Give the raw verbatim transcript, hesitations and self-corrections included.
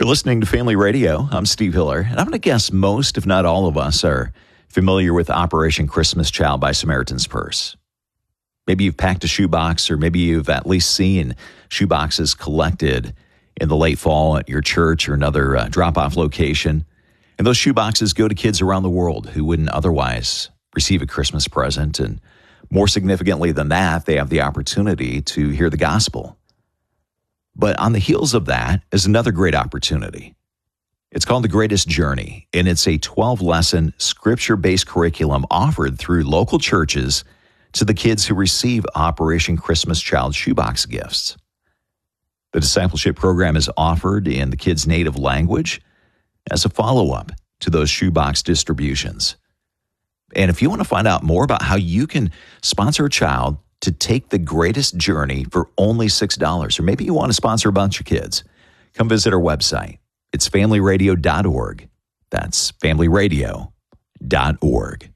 You're listening to Family Radio. I'm Steve Hiller, and I'm going to guess most, if not all of us, are familiar with Operation Christmas Child by Samaritan's Purse. Maybe you've packed a shoebox, or maybe you've at least seen shoeboxes collected in the late fall at your church or another uh, drop-off location. And those shoeboxes go to kids around the world who wouldn't otherwise receive a Christmas present. And more significantly than that, they have the opportunity to hear the gospel. But on the heels of that is another great opportunity. It's called The Greatest Journey, and it's a twelve-lesson scripture-based curriculum offered through local churches to the kids who receive Operation Christmas Child shoebox gifts. The discipleship program is offered in the kids' native language as a follow-up to those shoebox distributions. And if you want to find out more about how you can sponsor a child to take the greatest journey for only six dollars, or maybe you want to sponsor a bunch of kids, come visit our website. It's family radio dot org. That's family radio dot org.